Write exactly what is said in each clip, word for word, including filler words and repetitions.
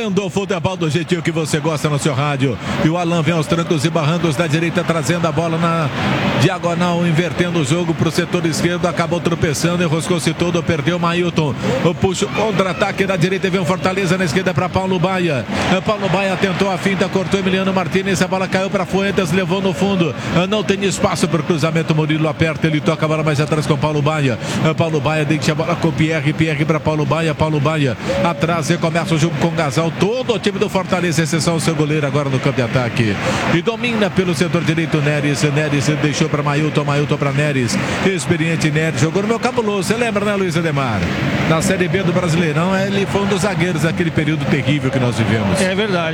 Trazendo o futebol do jeitinho que você gosta no seu rádio. E o Alan vem aos trancos e barrancos da direita, trazendo a bola na diagonal, invertendo o jogo para o setor esquerdo. Acabou tropeçando, enroscou-se todo, perdeu o Mailton. Puxa o contra-ataque da direita, vem o Fortaleza na esquerda para Paulo Baia. Paulo Baia tentou a finta, cortou Emiliano Martínez. A bola caiu para Fuentes, levou no fundo. Não tem espaço para o cruzamento. Murilo aperta, ele toca a bola mais atrás com Paulo Baia. Paulo Baia deixa a bola com Pierre. Pierre para Paulo Baia. Paulo Baia atrás, recomeça o jogo com Gasal. Todo o time do Fortaleza, exceção o seu goleiro agora no campo de ataque. E domina pelo setor direito Neres. Neres deixou para Mailton. Mailton para Neres. Experiente Neres. Jogou no meu cabuloso. Você lembra, né, Luiz Ademar? Na Série B do Brasileirão, ele foi um dos zagueiros daquele período terrível que nós vivemos. É verdade.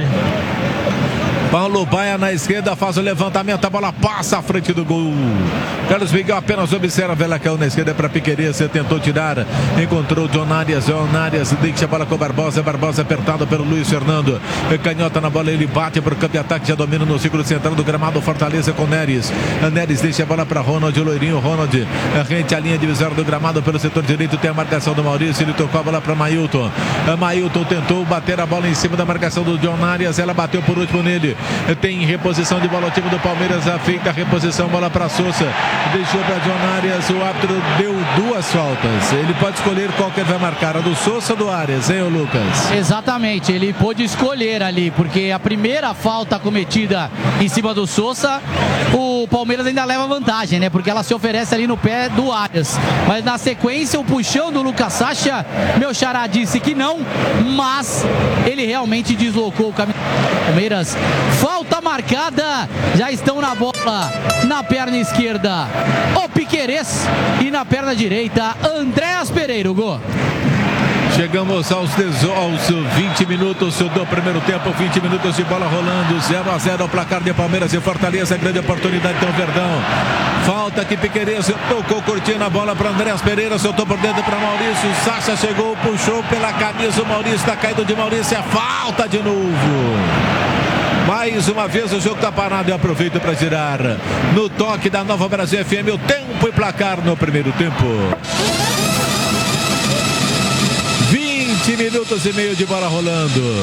Paulo Baia na esquerda faz o levantamento, a bola passa à frente do gol. Carlos Miguel apenas observa, ela caiu na esquerda para Piquerez, tentou tirar, encontrou o John Arias, John Arias deixa a bola com o Barbosa, Barbosa apertado pelo Luiz Fernando, canhota na bola, ele bate para o campo de ataque, já domina no círculo central do gramado, Fortaleza com Neres, Neres deixa a bola para Ronald, o loirinho, Ronald, rente a linha divisória do gramado pelo setor direito, tem a marcação do Maurício, ele tocou a bola para Mailton, Mailton tentou bater a bola em cima da marcação do John Arias, ela bateu por último nele. Tem reposição de bola o time do Palmeiras, a feita a reposição, bola para Sousa, deixou para John Arias, o árbitro deu duas faltas, ele pode escolher qual que ele vai marcar, a do Sousa ou do Arias, hein, Lucas? Exatamente, ele pôde escolher ali, porque a primeira falta cometida em cima do Sousa, o Palmeiras ainda leva vantagem, né, porque ela se oferece ali no pé do Arias, mas na sequência o puxão do Lucas Sacha, meu xará disse que não, mas ele realmente deslocou o caminho do Palmeiras. Falta marcada, já estão na bola, na perna esquerda o Piquerez e na perna direita Andréas Pereira, o gol. Chegamos aos, aos vinte minutos do primeiro tempo, vinte minutos de bola rolando, zero a zero o placar de Palmeiras e Fortaleza, grande oportunidade então Verdão. Falta que Piquerez tocou curtindo a bola para Andréas Pereira, soltou por dentro para Maurício, Sacha chegou, puxou pela camisa, o Maurício está caído de Maurício, é falta de novo. Mais uma vez o jogo está parado e aproveito para girar no toque da Nova Brasil F M o tempo e placar no primeiro tempo. vinte minutos e meio de bola rolando.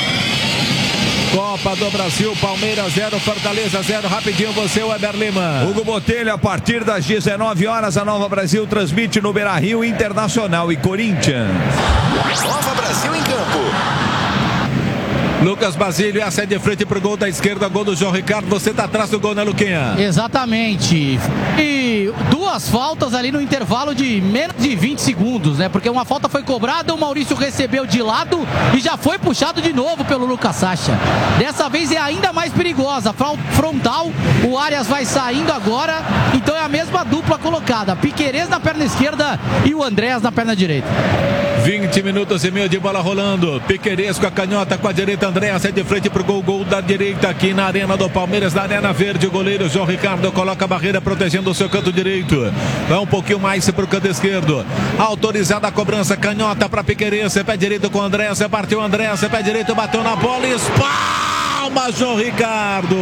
Copa do Brasil, Palmeiras zero, Fortaleza zero. Rapidinho você, Weber Lima. Hugo Botelho, a partir das dezenove horas, a Nova Brasil transmite no Beira-Rio, Internacional e Corinthians. Nova Brasil em campo. Lucas Basílio, essa é de frente pro gol da esquerda, gol do João Ricardo. Você tá atrás do gol, né, Luquinha? Exatamente. E duas faltas ali no intervalo de menos de vinte segundos, né? Porque uma falta foi cobrada, o Maurício recebeu de lado e já foi puxado de novo pelo Lucas Sacha. Dessa vez é ainda mais perigosa. Frontal, o Arias vai saindo agora, então é a mesma dupla colocada. Piquerez na perna esquerda e o Andréas na perna direita. vinte minutos e meio de bola rolando. Piquerez com a canhota, com a direita, Andréas é de frente pro gol, gol da direita aqui na arena do Palmeiras, na arena verde. O goleiro João Ricardo coloca a barreira protegendo o seu canto direito. Vai um pouquinho mais pro canto esquerdo. Autorizada a cobrança, canhota para Piquerez, pé direito com o Andréas, partiu o Andréas, pé direito, bateu na bola e espalma João Ricardo.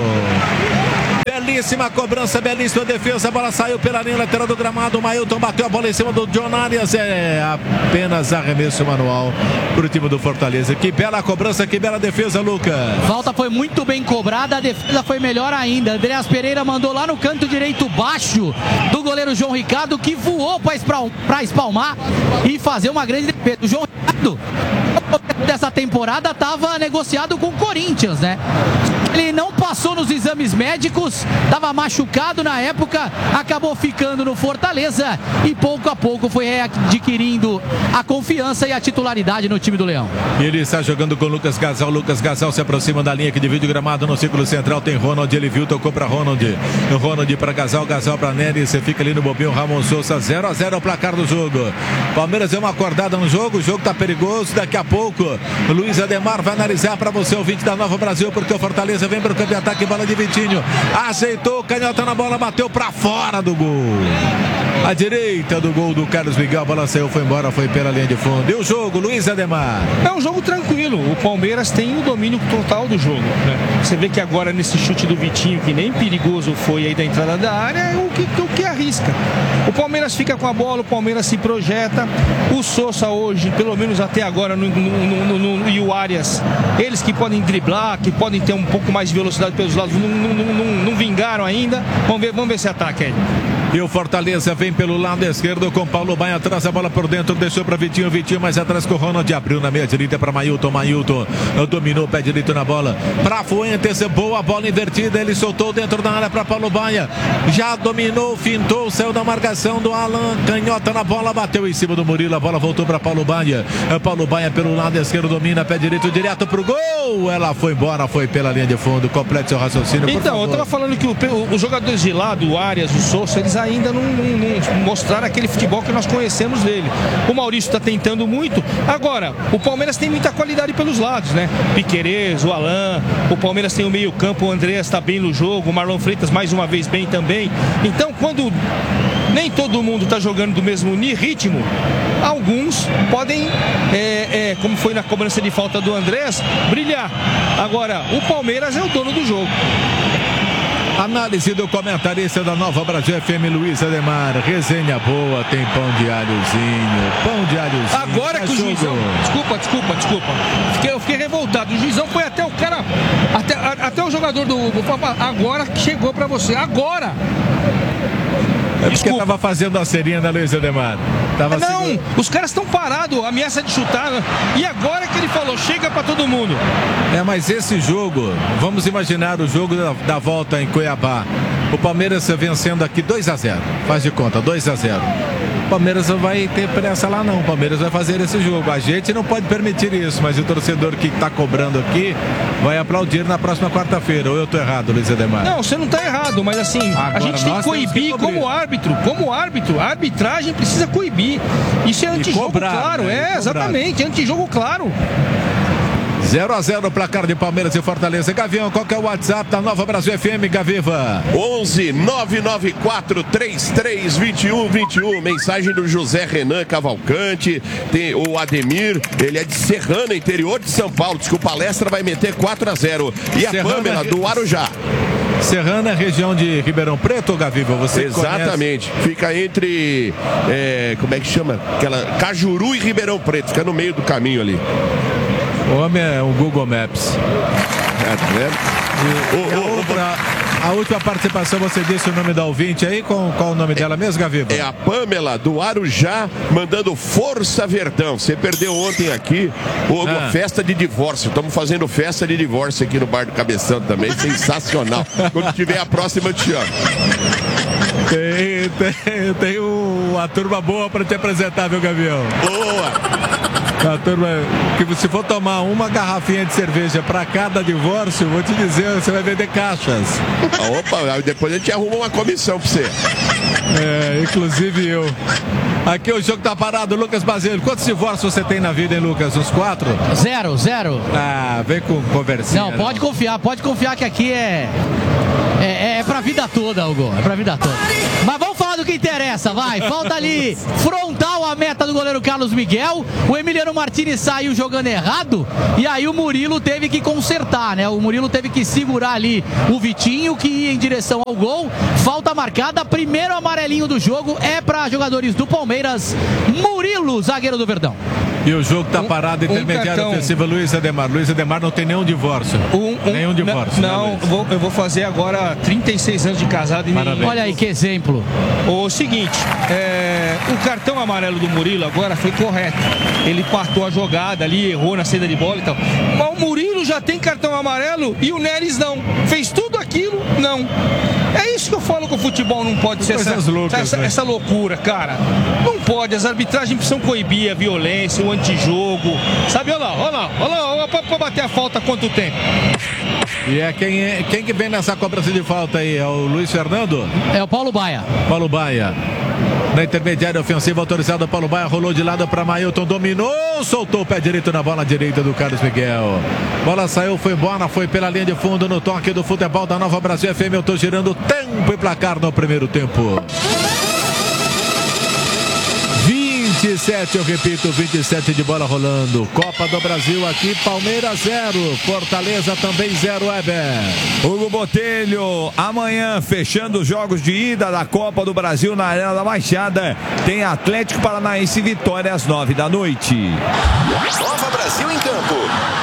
Belíssima cobrança, belíssima defesa, a bola saiu pela linha lateral do gramado, o Mailton bateu a bola em cima do John Arias, é apenas arremesso manual para o time do Fortaleza. Que bela cobrança, que bela defesa, Lucas. Falta foi muito bem cobrada, a defesa foi melhor ainda. Andréas Pereira mandou lá no canto direito baixo do goleiro João Ricardo, que voou para espalmar e fazer uma grande defesa. O João Ricardo, dessa temporada, estava negociado com o Corinthians, né? Ele não passou nos exames médicos, estava machucado na época, acabou ficando no Fortaleza e pouco a pouco foi adquirindo a confiança e a titularidade no time do Leão. E ele está jogando com o Lucas Gasal. Lucas Gasal se aproxima da linha que divide o gramado no círculo central. Tem Ronald, ele viu, tocou para Ronald. Ronald para Gasal, Gasal para Neres. Você fica ali no bobinho, Ramon Sousa. zero a zero o placar do jogo. Palmeiras deu uma acordada no jogo, o jogo está perigoso. Daqui a pouco, Luiz Ademar vai analisar para você, ouvinte da Nova Brasil, porque o Fortaleza vem para o campo de ataque, bola de Vitinho, aceitou, canhota na bola, bateu para fora do gol. A direita do gol do Carlos Miguel, a bola saiu, foi embora, foi pela linha de fundo. E o jogo, Luiz Ademar? É um jogo tranquilo. O Palmeiras tem o domínio total do jogo, né? Você vê que agora nesse chute do Vitinho, que nem perigoso foi aí da entrada da área, é o que, o que arrisca. O Palmeiras fica com a bola, o Palmeiras se projeta. O Sousa hoje, pelo menos até agora, no, no, no, no, e o Arias, eles que podem driblar, que podem ter um pouco mais de velocidade pelos lados, não, não, não, não vingaram ainda. Vamos ver, vamos ver esse ataque aí. E o Fortaleza vem pelo lado esquerdo com Paulo Baia atrás, a bola por dentro, deixou para Vitinho, Vitinho mais atrás com o Ronald, abriu na meia direita para Mailton, Mailton dominou o pé direito na bola para Fuentes, boa bola invertida, ele soltou dentro da área para Paulo Baia, já dominou, fintou, saiu da marcação do Alan, canhota na bola, bateu em cima do Murilo, a bola voltou para Paulo Baia, Paulo Baia pelo lado esquerdo domina, pé direito direto pro gol, ela foi embora, foi pela linha de fundo, complete seu raciocínio, por Então, favor. eu tava falando que o, os jogadores de lado, o Arias, o Sousa, eles ainda não, não, não mostraram aquele futebol que nós conhecemos dele. O Maurício está tentando muito. Agora, o Palmeiras tem muita qualidade pelos lados, né? Piquerez, o Alan, o Palmeiras tem o meio campo, o Andreas está bem no jogo, o Marlon Freitas mais uma vez bem também. Então, quando nem todo mundo está jogando do mesmo ritmo, alguns podem, é, é, como foi na cobrança de falta do Andrés, brilhar. Agora, o Palmeiras é o dono do jogo. Análise do comentarista da Nova Brasil F M, Luiz Ademar. Resenha boa, tem pão de alhozinho. Pão de alhozinho. Agora que o juizão. Desculpa, desculpa, desculpa. Fiquei, eu fiquei revoltado. O juizão foi até o cara. Até, a, até o jogador do. Agora que chegou pra você. Agora! É porque tava fazendo a serinha da Luiz Ademar. Tava não, segurando. Os caras estão parados, ameaça de chutar. E agora que ele falou, chega pra todo mundo. É, mas esse jogo, vamos imaginar o jogo da, da volta em Cuiabá. O Palmeiras vencendo aqui dois a zero. Faz de conta, dois a zero. O Palmeiras não vai ter pressa lá não. O Palmeiras vai fazer esse jogo. A gente não pode permitir isso, mas o torcedor que está cobrando aqui vai aplaudir na próxima quarta-feira. Ou eu estou errado, Luiz Ademar? Não, você não está errado, mas assim, agora, a gente tem que coibir que como árbitro. Como árbitro, a arbitragem precisa coibir. Isso é antijogo cobrar, claro. Né? É, exatamente, é antijogo claro. zero a zero o placar de Palmeiras e Fortaleza. Gavião, qual que é o WhatsApp da Nova Brasil F M, Gaviva? onze nove nove quatro três três dois um dois um. Mensagem do José Renan Cavalcante. Tem o Ademir, ele é de Serrana, interior de São Paulo. Diz que o Palestra vai meter quatro a zero. E a Serrana, Pâmela, do Arujá. Serrana, região de Ribeirão Preto, Gaviva? Você Exatamente. Conhece? Fica entre, é, como é que chama? Aquela, Cajuru e Ribeirão Preto. Fica no meio do caminho ali. O homem é o Google Maps. É, tá vendo? E, e a, outra, a última participação, você disse o nome da ouvinte aí, com, qual o nome dela mesmo, Gaviva? É a Pâmela do Arujá, mandando Força Verdão. Você perdeu ontem aqui uma ah. festa de divórcio. Estamos fazendo festa de divórcio aqui no Bar do Cabeção também. Sensacional. Quando tiver a próxima, eu te amo. Tem, tem, tem uma turma boa para te apresentar, viu, Gavião? Boa! A turma, que se for tomar uma garrafinha de cerveja para cada divórcio, vou te dizer, você vai vender caixas. Opa, depois a gente arruma uma comissão para você. É, inclusive eu. Aqui o jogo tá parado, Lucas Basílio. Quantos divórcios você tem na vida, hein, Lucas? Uns quatro? Zero, zero. Ah, vem com conversinha. Não, pode não. confiar, pode confiar que aqui é... É, é pra vida toda, Hugo. É pra vida toda. Mas vamos falar do que interessa, vai. Falta ali frontal a meta do goleiro Carlos Miguel. O Emiliano Martinez saiu jogando errado. E aí o Murilo teve que consertar, né? O Murilo teve que segurar ali o Vitinho, que ia em direção ao gol. Falta marcada. Primeiro amarelinho do jogo é para jogadores do Palmeiras. Murilo, zagueiro do Verdão. E o jogo tá parado, um, intermediário um ofensivo, Luiz Ademar. Luiz Ademar não tem nenhum divórcio. Um, um, nenhum divórcio. Não, não eu, vou, eu vou fazer agora trinta e seis anos de casado. E nem... Olha aí que exemplo. O seguinte, é, o cartão amarelo do Murilo agora foi correto. Ele partou a jogada ali, errou na saída de bola e tal. Mas o Murilo já tem cartão amarelo e o Neres não. Fez tudo aquilo? Não. É isso que eu falo que o futebol não pode ser essa, loucas, essa, né? essa loucura, cara. Não pode, as arbitragens precisam coibir a violência, o antijogo. Sabe, olha lá, olha lá, olha lá, olha lá pra, pra bater a falta quanto tempo. E é quem, é quem que vem nessa cobrança de falta aí? É o Luiz Fernando? É o Paulo Baia. Paulo Baia. Na intermediária ofensiva autorizada, o Paulo Baia rolou de lado para Mailton, dominou, soltou o pé direito na bola direita do Carlos Miguel. Bola saiu, foi embora, foi pela linha de fundo no toque do futebol da Nova Brasil F M. Eu tô girando tempo e placar no primeiro tempo. vinte e sete, eu repito, vinte e sete de bola rolando. Copa do Brasil aqui, Palmeiras zero, Fortaleza também zero, Weber. Hugo Botelho, amanhã, fechando os jogos de ida da Copa do Brasil na Arena da Baixada, tem Atlético Paranaense e Vitória às nove da noite. Nova Brasil em campo.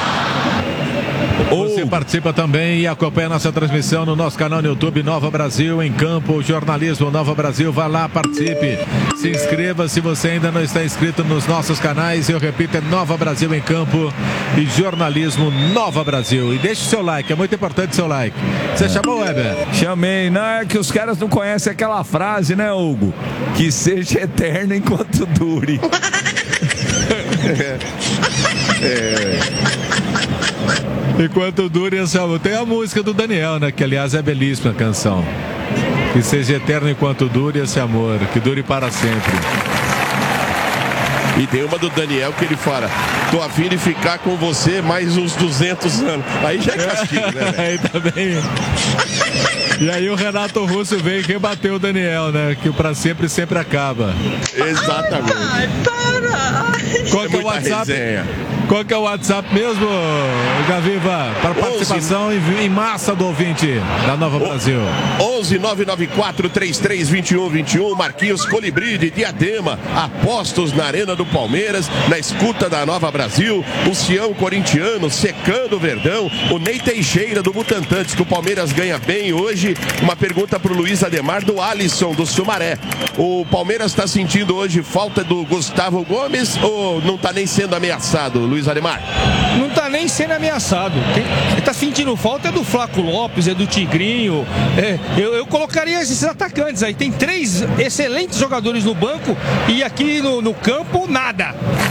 Você participa também e acompanha nossa transmissão no nosso canal no YouTube, Nova Brasil em Campo, jornalismo Nova Brasil. Vá lá, participe, se inscreva se você ainda não está inscrito nos nossos canais. Eu repito, é Nova Brasil em Campo e jornalismo Nova Brasil. E deixe o seu like, é muito importante o seu like. Você é. chamou, Weber? Chamei, não é que os caras não conhecem aquela frase, né, Hugo? Que seja eterno enquanto dure. é. é. Enquanto dure esse amor. Tem a música do Daniel, né? Que aliás é belíssima a canção. Que seja eterno enquanto dure esse amor, que dure para sempre. E tem uma do Daniel que ele fala: tô a fim de ficar com você mais uns duzentos anos. Aí já é castigo, né? Aí também. E aí o Renato Russo veio e rebateu o Daniel, né? Que o pra sempre sempre acaba. Exatamente. Ai, para! Qual que é o WhatsApp? Resenha. Qual que é o WhatsApp mesmo, Gaviva? Para participação em, em massa do ouvinte da Nova Brasil. onze nove nove quatro três três dois um dois um. Marquinhos Colibri de Diadema. Apostos na Arena do Palmeiras, na escuta da Nova Brasil. O Cião corintiano secando o Verdão. O Ney Teixeira do Butantã diz que o Palmeiras ganha bem hoje. Uma pergunta para o Luiz Ademar do Alisson do Sumaré. O Palmeiras está sentindo hoje falta do Gustavo Gomes ou não está nem sendo ameaçado, Luiz Ademar? Não tá nem sendo ameaçado. Ele tá sentindo falta é do Flaco Lopes, é do Tigrinho. É, eu, eu colocaria esses atacantes aí. Tem três excelentes jogadores no banco e aqui no, no campo, nada.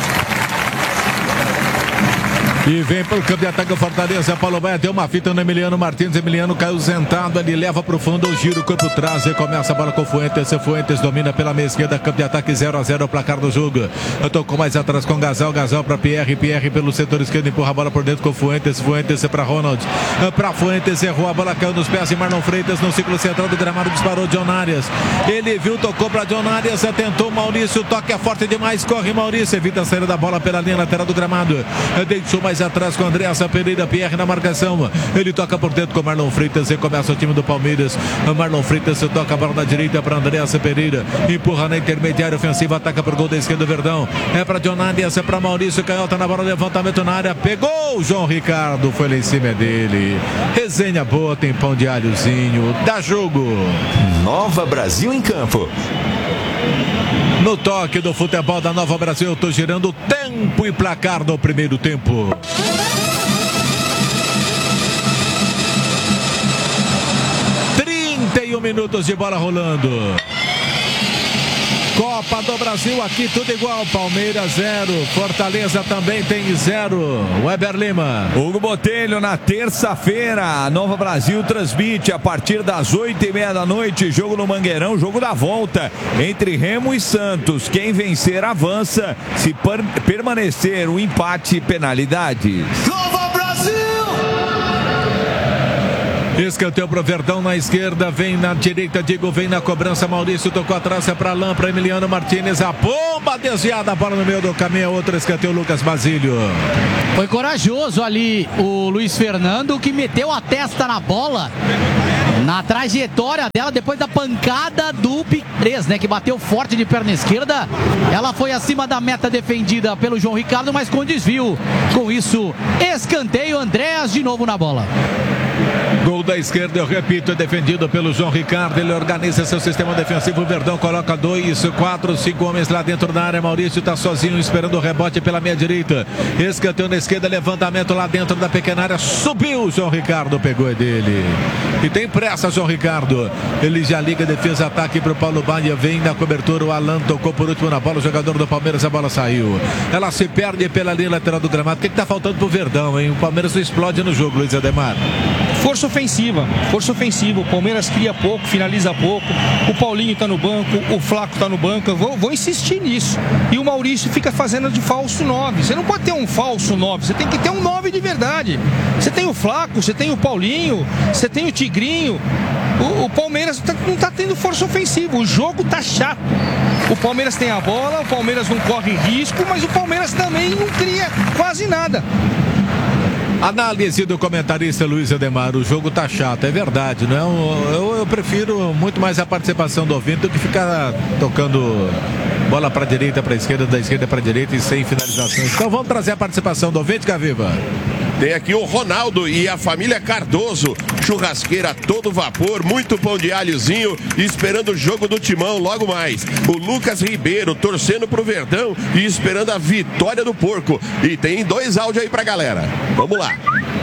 E vem para o campo de ataque o Fortaleza. Paulo Baia deu uma fita no Emiliano Martins. Emiliano caiu sentado ali, leva para o fundo, o giro, o corpo traz e começa a bola com o Fuentes. O Fuentes domina pela meia esquerda, campo de ataque zero a zero, o placar do jogo. Eu tô com mais atrás com Gasal, Gasal para Pierre, Pierre pelo setor esquerdo, empurra a bola por dentro com o Fuentes. Fuentes para Ronald, para Fuentes, errou, a bola caiu nos pés de Marlon Freitas no ciclo central do gramado, disparou John Arias. Ele viu, tocou para John Arias, tentou Maurício, toque é forte demais, corre Maurício, evita a saída da bola pela linha lateral do gramado. Deixou mais atrás com Andreasa Pereira, Pierre na marcação. Ele toca por dentro com Marlon Freitas e começa o time do Palmeiras. Marlon Freitas toca a bola na direita para Andreasa Pereira, empurra na intermediária ofensiva, ataca por gol da esquerda do Verdão. É para John Arias, é para Maurício, canhota na bola, levantamento na área, pegou o João Ricardo, foi lá em cima dele. Resenha boa, tem pão de alhozinho, dá jogo. Nova Brasil em campo. No toque do futebol da Nova Brasil, eu tô girando tempo e placar no primeiro tempo. trinta e um minutos de bola rolando. Copa do Brasil, aqui tudo igual. Palmeiras zero, Fortaleza também tem zero. Weber Lima. Hugo Botelho, na terça-feira, a Nova Brasil transmite a partir das oito e meia da noite, jogo no Mangueirão, jogo da volta entre Remo e Santos. Quem vencer avança, se per permanecer o empate, penalidades. Nova Brasil! Escanteio pro Verdão na esquerda, vem na direita, Diego, vem na cobrança, Maurício tocou atrás, é pra Lã, pra Emiliano Martins, a bomba desviada, a bola no meio do caminho, outro escanteio, Lucas Basílio. Foi corajoso ali o Luiz Fernando, que meteu a testa na bola, na trajetória dela, depois da pancada do Piquerez, né, que bateu forte de perna esquerda. Ela foi acima da meta defendida pelo João Ricardo, mas com desvio. Com isso, escanteio, Andréas de novo na bola. Gol da esquerda, eu repito, é defendido pelo João Ricardo. Ele organiza seu sistema defensivo. O Verdão coloca dois, quatro, cinco homens lá dentro da área. Maurício está sozinho, esperando o rebote pela meia direita. Escanteio na esquerda, levantamento lá dentro da pequena área. Subiu o João Ricardo, pegou é dele. E tem pressa, João Ricardo. Ele já liga defesa, ataque para o Paulo Baia. Vem na cobertura, o Alan tocou por último na bola. O jogador do Palmeiras, a bola saiu. Ela se perde pela linha lateral do gramado. O que está faltando pro Verdão, hein? O Palmeiras explode no jogo, Luiz Ademar. Força ofensiva, força ofensiva. O Palmeiras cria pouco, finaliza pouco. O Paulinho está no banco, o Flaco está no banco. Eu vou, vou insistir nisso. E o Maurício fica fazendo de falso nove. Você não pode ter um falso nove, você tem que ter um nove de verdade. Você tem o Flaco, você tem o Paulinho, você tem o Tigrinho. O, o Palmeiras tá, não tá tendo força ofensiva, o jogo tá chato. O Palmeiras tem a bola, o Palmeiras não corre risco, mas o Palmeiras também não cria quase nada. Análise do comentarista Luiz Ademar, o jogo tá chato, é verdade, não é? Eu, eu prefiro muito mais a participação do ouvinte do que ficar tocando bola para direita, para esquerda, da esquerda para direita e sem finalizações. Então vamos trazer a participação do ouvinte, Gaviva. Tem aqui o Ronaldo e a família Cardoso, churrasqueira a todo vapor, muito pão de alhozinho, esperando o jogo do Timão logo mais. O Lucas Ribeiro torcendo pro Verdão e esperando a vitória do Porco. E tem dois áudios aí pra galera. Vamos lá.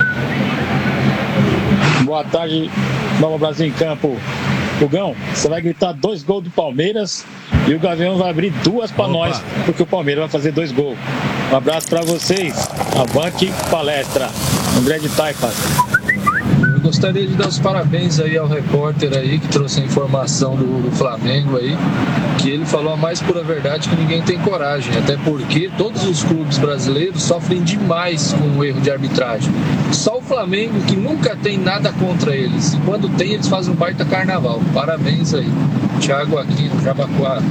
Boa tarde, Nova Brasil em Campo. Hugão, você vai gritar dois gols do Palmeiras e o Gavião vai abrir duas pra Opa. nós, porque o Palmeiras vai fazer dois gols. Um abraço pra vocês. Avante palestra. André de Taipas. Eu gostaria de dar os parabéns aí ao repórter aí que trouxe a informação do, do Flamengo aí, que ele falou a mais pura verdade, que ninguém tem coragem, até porque todos os clubes brasileiros sofrem demais com o erro de arbitragem. Só o Flamengo que nunca tem nada contra eles, e quando tem eles fazem um baita carnaval. Parabéns aí. Thiago aqui no Jabaquara.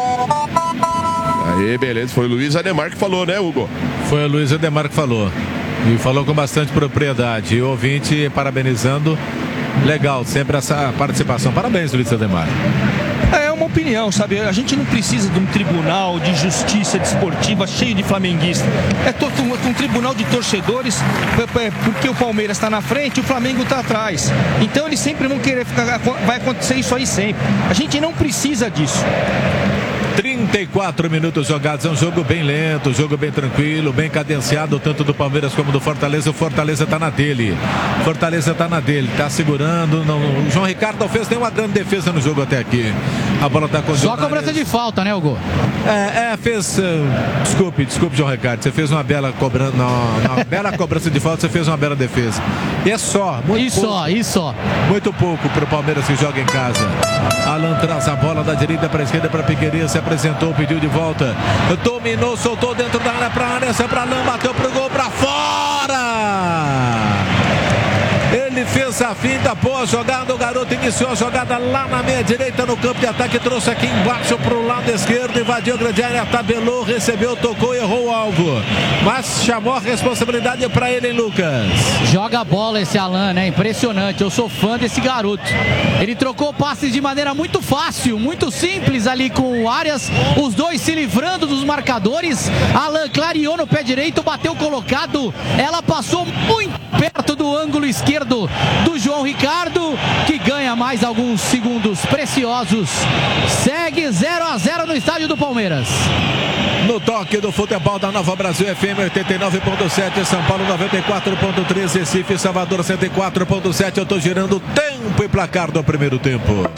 Aí, beleza, foi o Luiz Ademar que falou, né, Hugo? Foi o Luiz Ademar que falou. E falou com bastante propriedade. E o ouvinte parabenizando. Legal, sempre essa participação. Parabéns, Luiz Ademar. É uma opinião, sabe? A gente não precisa de um tribunal de justiça desportiva cheio de flamenguistas. É todo um, um tribunal de torcedores, porque o Palmeiras está na frente e o Flamengo está atrás. Então eles sempre vão querer ficar. Vai acontecer isso aí sempre. A gente não precisa disso. trinta e quatro minutos jogados, é um jogo bem lento, jogo bem tranquilo, bem cadenciado, tanto do Palmeiras como do Fortaleza. O Fortaleza tá na dele, Fortaleza tá na dele, tá segurando, não, o João Ricardo não fez nenhuma grande defesa no jogo até aqui. A bola tá com só a cobrança de falta, né, Hugo? É, é fez, uh, desculpe, desculpe, João Ricardo, você fez uma bela cobrança, uma bela cobrança de falta, você fez uma bela defesa. E é só, muito isso pouco, só, isso só. Muito pouco pro Palmeiras que joga em casa. Alan traz a bola da direita para a esquerda para Piqueires, se apresentou, pediu de volta, dominou, soltou dentro da área para a área, para Alan, bateu pro gol, para fora. Ele fez a finta, boa jogada, o garoto iniciou a jogada lá na meia direita no campo de ataque, trouxe aqui embaixo pro lado esquerdo, invadiu a grande área, tabelou, recebeu, tocou, errou o alvo, mas chamou a responsabilidade para ele, hein, Lucas? Joga a bola esse Alan, né? Impressionante, eu sou fã desse garoto. Ele trocou passes de maneira muito fácil, muito simples ali com o Arias, os dois se livrando dos marcadores. Alan clareou no pé direito, bateu colocado, ela passou muito perto do ângulo esquerdo do João Ricardo, que ganha mais alguns segundos preciosos. Segue zero a zero no estádio do Palmeiras. No toque do futebol da Nova Brasil F M oitenta e nove ponto sete, São Paulo noventa e quatro ponto três, Recife, Salvador cento e quatro ponto sete. Eu tô girando o tempo e placar do primeiro tempo.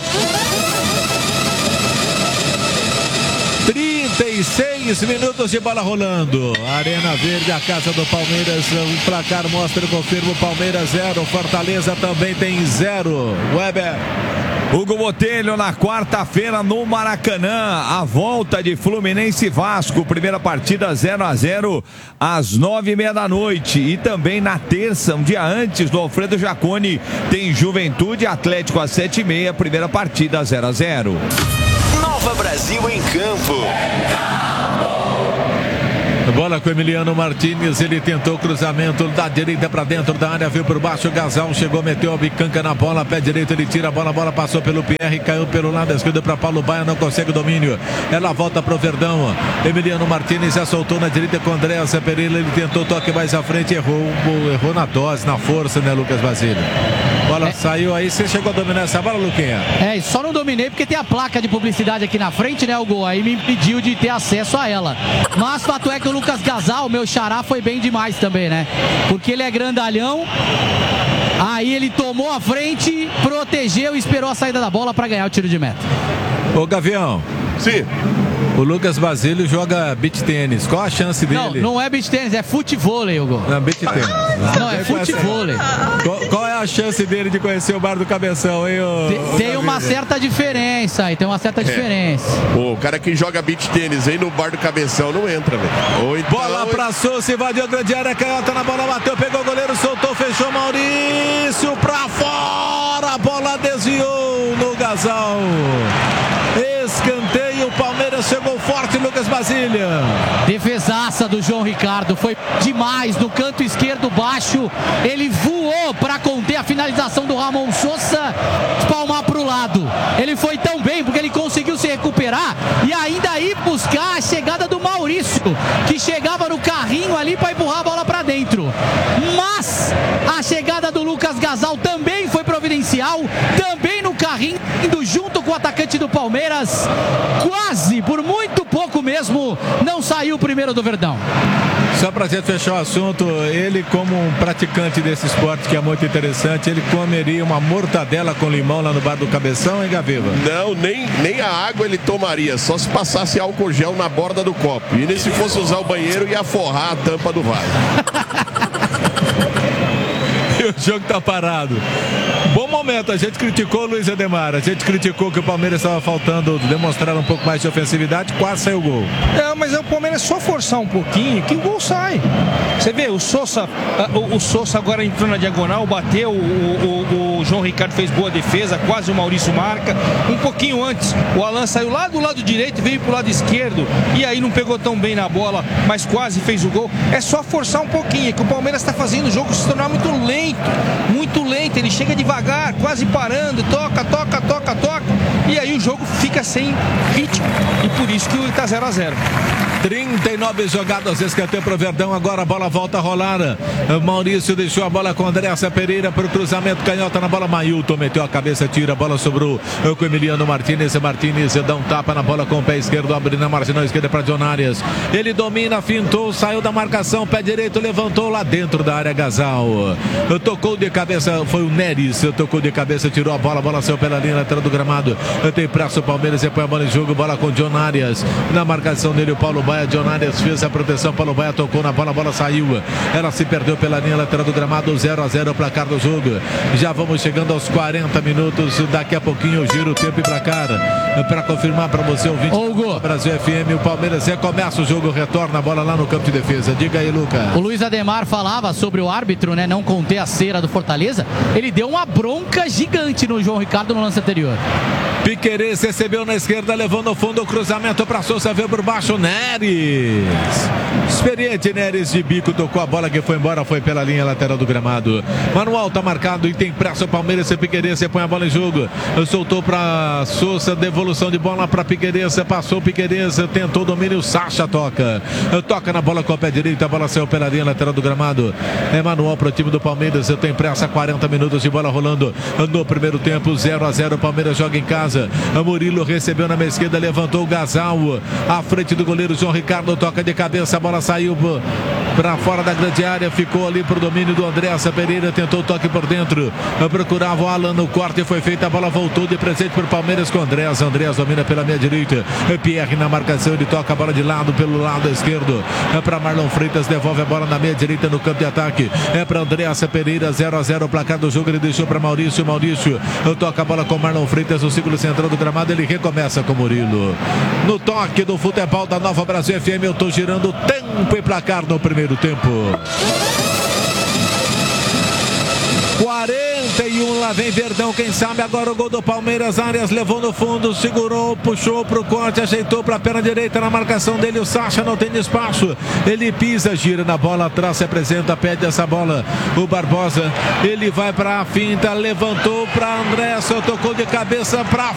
trinta e seis minutos de bola rolando. Arena Verde, a casa do Palmeiras. O placar mostra e confirma: o Palmeiras zero, Fortaleza também tem zero. Weber. Hugo Botelho na quarta-feira no Maracanã, a volta de Fluminense e Vasco, primeira partida zero a zero às nove e meia da noite. E também na terça, um dia antes, no Alfredo Jaconi, tem Juventude Atlético às sete e meia, primeira partida zero a zero. Nova Brasil em Campo. Bola com Emiliano Martínez, ele tentou cruzamento da direita para dentro da área, veio por baixo, o Gasal chegou, meteu a bicanca na bola, pé direito, ele tira a bola, a bola passou pelo Pierre, caiu pelo lado esquerdo para Paulo Baia, não consegue o domínio, ela volta pro Verdão. Emiliano Martínez já soltou na direita com André Pereira, ele tentou toque mais à frente, errou, errou na dose, na força, né, Lucas Basílio? Bola é. Saiu aí, você chegou a dominar essa bola, Luquinha? É, só não dominei porque tem a placa de publicidade aqui na frente, né, o gol, aí me impediu de ter acesso a ela. Mas fato é que o Lucas Gasal, meu xará, foi bem demais também, né? Porque ele é grandalhão, aí ele tomou a frente, protegeu e esperou a saída da bola para ganhar o tiro de meta. Ô, Gavião. Sim. O Lucas Basílio joga beach tênis. Qual a chance dele? Não, não é beach tênis, é futevôlei, Hugo. Não, beach tênis. Não, é futevôlei. Qual, qual é a chance dele de conhecer o Bar do Cabeção, hein? O, tem tem uma certa diferença aí, tem uma certa é. diferença. O cara que joga beach tênis aí no Bar do Cabeção não entra, velho. Então... Bola pra Souza, invadiu a grande área, canhota na bola, bateu, pegou o goleiro, soltou, fechou, Maurício pra fora, a bola desviou no Gasal. Escanteio, o Palmeiras chegou forte, Lucas Basília. Defesaça do João Ricardo, foi demais, no canto esquerdo baixo, ele voou para conter a finalização do Ramon Souza, espalmar pro lado. Ele foi tão bem porque ele conseguiu se recuperar e ainda ir buscar a chegada do Maurício, que chegava no carrinho ali para empurrar a bola para dentro. Mas a chegada do Lucas Gasal também foi providencial, também no carrinho, indo junto com o atacante do Palmeiras, quase, por muito pouco mesmo, não saiu o primeiro do Verdão. Só pra gente fechar o assunto, ele como um praticante desse esporte que é muito interessante, ele comeria uma mortadela com limão lá no Bar do Cabeção, hein, Gaviva? Não, nem, nem a água ele tomaria, só se passasse álcool gel na borda do copo. E nem se fosse usar o banheiro, ia forrar a tampa do vaso. E o jogo tá parado. Bom momento, a gente criticou o Luiz Ademar, a gente criticou que o Palmeiras estava faltando demonstrar um pouco mais de ofensividade, quase saiu o gol. É, mas o Palmeiras só forçar um pouquinho que o gol sai. Você vê, o Souza, o, o Souza agora entrou na diagonal, bateu, o, o, o João Ricardo fez boa defesa, quase o Maurício marca. Um pouquinho antes, o Alan saiu lá do lado direito, veio pro lado esquerdo, e aí não pegou tão bem na bola, mas quase fez o gol. É só forçar um pouquinho, é que o Palmeiras está fazendo o jogo se tornar muito lento, muito lento, ele chega devagar, quase parando, toca, toca, toca, toca, e aí o jogo fica sem ritmo, e por isso que está zero a zero. trinta e nove jogadas, escanteio pro Verdão, agora a bola volta a rolar. Maurício deixou a bola com Andréa Pereira pro cruzamento, canhota na bola, Mailton meteu a cabeça, tira a bola, sobrou com Emiliano Martínez, Martínez dá um tapa na bola com o pé esquerdo, abre na marginal esquerda para John Arias, ele domina, fintou, saiu da marcação, pé direito, levantou lá dentro da área, Gasal, tocou de cabeça, foi o Neres, tocou de cabeça, tirou a bola, a bola saiu pela linha lateral do gramado, tem pressa o Palmeiras, põe a bola em jogo, bola com John Arias, na marcação dele o Paulo Baia, John Arias fez a proteção, Paulo Baia tocou na bola, a bola saiu, ela se perdeu pela linha lateral do gramado, zero a zero o placar do jogo, já vamos chegando aos quarenta minutos, daqui a pouquinho eu giro o tempo e placar, para confirmar para você, ouvinte do Brasil F M, o Palmeiras recomeça o jogo, retorna a bola lá no campo de defesa, diga aí, Lucas. O Luiz Ademar falava sobre o árbitro, né, não conter a cera do Fortaleza, ele deu uma bronca gigante no João Ricardo no lance anterior. Piquerez recebeu na esquerda, levando ao fundo o cruzamento para Souza, veio por baixo, Neres. Experiente Neres de bico, tocou a bola que foi embora, foi pela linha lateral do gramado. Manual tá marcado e tem pressa o Palmeiras, Piquerez, você põe a bola em jogo. Soltou para Souza, devolução de bola para Piquerez, passou o Piquerez, tentou o domínio, Sacha toca. Toca na bola com o pé direito, a bola saiu pela linha lateral do gramado. É manual para o time do Palmeiras, tem pressa, quarenta minutos de bola rolando no primeiro tempo, zero a zero, o Palmeiras joga em casa. Murilo recebeu na meia esquerda, levantou o Gasal à frente do goleiro João Ricardo, toca de cabeça, a bola saiu para fora da grande área, ficou ali para o domínio do Andréa Pereira, tentou o toque por dentro, procurava o Alan no corte, foi feita, a bola voltou de presente para o Palmeiras com Andréas, Andréas domina pela meia direita, Pierre na marcação, ele toca a bola de lado pelo lado esquerdo, é para Marlon Freitas, devolve a bola na meia direita no campo de ataque, é para Andréa Pereira, zero a zero o placar do jogo, ele deixou para Maurício, Maurício toca a bola com Marlon Freitas, o círculo central do gramado, ele recomeça com Murilo. No toque do futebol da Nova Brasil F M, eu tô girando tempo e placar no primeiro tempo. quarenta e um, lá vem Verdão, quem sabe agora o gol do Palmeiras, Arias levou no fundo, segurou, puxou pro corte, ajeitou pra perna direita na marcação dele, o Sacha não tem espaço, ele pisa, gira na bola atrás, se apresenta, pede essa bola, o Barbosa, ele vai pra finta, levantou pra André, só tocou de cabeça pra